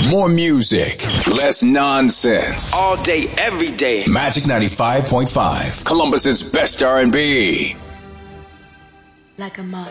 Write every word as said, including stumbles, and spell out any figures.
More music, less nonsense. All day, every day. Magic ninety-five point five, Columbus's best R and B. Like a moth